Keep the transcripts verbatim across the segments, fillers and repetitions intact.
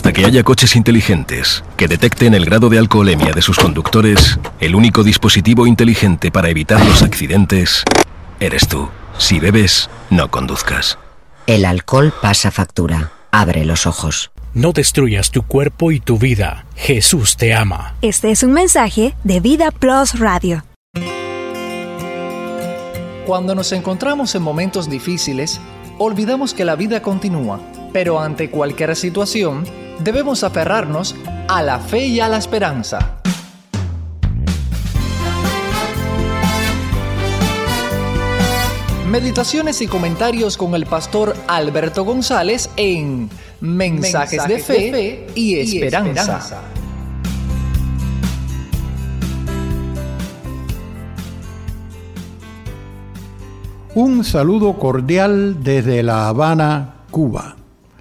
Hasta que haya coches inteligentes que detecten el grado de alcoholemia de sus conductores, el único dispositivo inteligente para evitar los accidentes eres tú. Si bebes, no conduzcas. El alcohol pasa factura. Abre los ojos. No destruyas tu cuerpo y tu vida. Jesús te ama. Este es un mensaje de Vida Plus Radio. Cuando nos encontramos en momentos difíciles, olvidamos que la vida continúa, pero ante cualquier situación, debemos aferrarnos a la fe y a la esperanza. Meditaciones y comentarios con el pastor Alberto González en Mensajes, Mensajes de, fe de Fe y Esperanza. Y esperanza. Un saludo cordial desde La Habana, Cuba.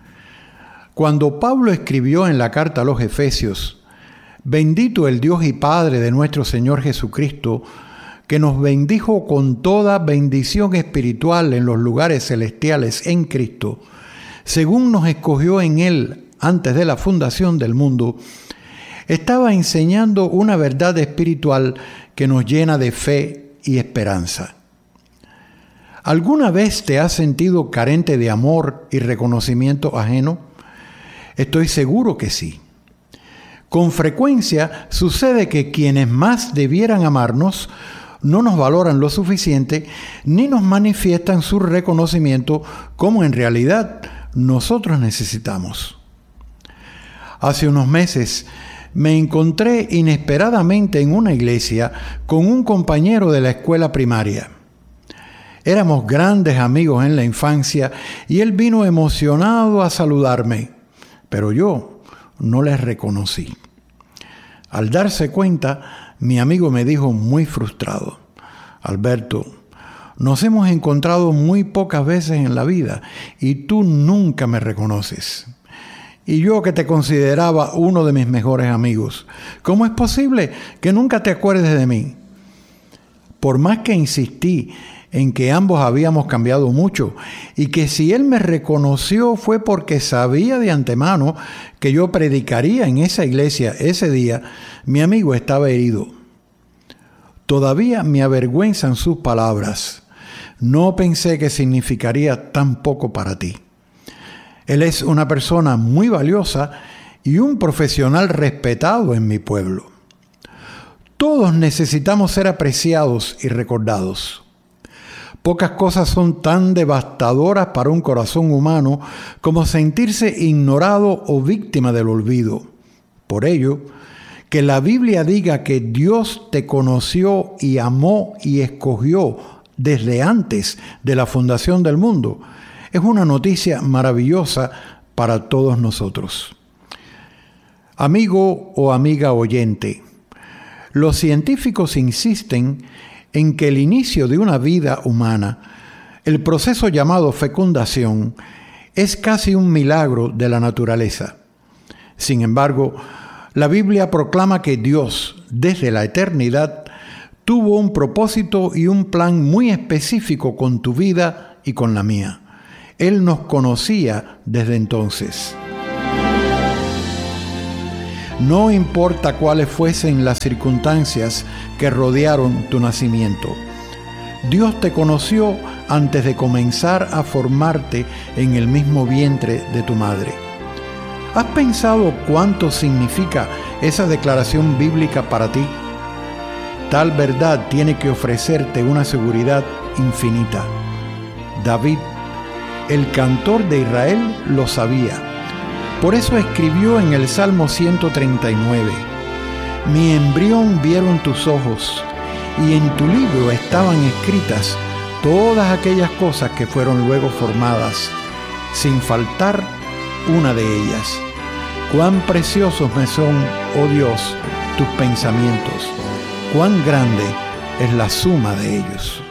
Cuando Pablo escribió en la carta a los Efesios, bendito el Dios y Padre de nuestro Señor Jesucristo, que nos bendijo con toda bendición espiritual en los lugares celestiales en Cristo, según nos escogió en Él antes de la fundación del mundo, estaba enseñando una verdad espiritual que nos llena de fe y esperanza. ¿Alguna vez te has sentido carente de amor y reconocimiento ajeno? Estoy seguro que sí. Con frecuencia sucede que quienes más debieran amarnos no nos valoran lo suficiente ni nos manifiestan su reconocimiento como en realidad nosotros necesitamos. Hace unos meses me encontré inesperadamente en una iglesia con un compañero de la escuela primaria. Éramos grandes amigos en la infancia y él vino emocionado a saludarme, pero yo no le reconocí. Al darse cuenta, mi amigo me dijo muy frustrado: Alberto, nos hemos encontrado muy pocas veces en la vida y tú nunca me reconoces. Y yo que te consideraba uno de mis mejores amigos, ¿cómo es posible que nunca te acuerdes de mí? Por más que insistí en que ambos habíamos cambiado mucho y que si él me reconoció fue porque sabía de antemano que yo predicaría en esa iglesia ese día, mi amigo estaba herido. Todavía me avergüenzan sus palabras. No pensé que significaría tan poco para ti. Él es una persona muy valiosa y un profesional respetado en mi pueblo. Todos necesitamos ser apreciados y recordados. Pocas cosas son tan devastadoras para un corazón humano como sentirse ignorado o víctima del olvido. Por ello, que la Biblia diga que Dios te conoció y amó y escogió desde antes de la fundación del mundo es una noticia maravillosa para todos nosotros. Amigo o amiga oyente, los científicos insisten en que el inicio de una vida humana, el proceso llamado fecundación, es casi un milagro de la naturaleza. Sin embargo, la Biblia proclama que Dios, desde la eternidad, tuvo un propósito y un plan muy específico con tu vida y con la mía. Él nos conocía desde entonces. No importa cuáles fuesen las circunstancias que rodearon tu nacimiento. Dios te conoció antes de comenzar a formarte en el mismo vientre de tu madre. ¿Has pensado cuánto significa esa declaración bíblica para ti? Tal verdad tiene que ofrecerte una seguridad infinita. David, el cantor de Israel, lo sabía. Por eso escribió en el Salmo ciento treinta y nueve: Mi embrión vieron tus ojos, y en tu libro estaban escritas todas aquellas cosas que fueron luego formadas, sin faltar una de ellas. Cuán preciosos me son, oh Dios, tus pensamientos, cuán grande es la suma de ellos.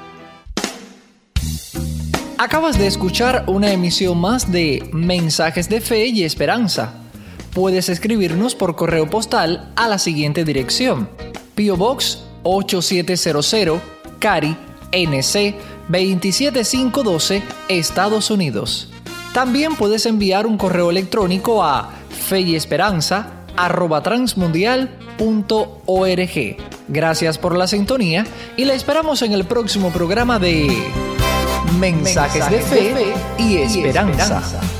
Acabas de escuchar una emisión más de Mensajes de Fe y Esperanza. Puedes escribirnos por correo postal a la siguiente dirección: P O Box ocho siete cero cero, Cary, N C veintisiete mil quinientos doce, Estados Unidos. También puedes enviar un correo electrónico a fe y esperanza arroba transmundial punto org. Gracias por la sintonía y la esperamos en el próximo programa de Mensajes, Mensajes de, fe de Fe y Esperanza. Y esperanza.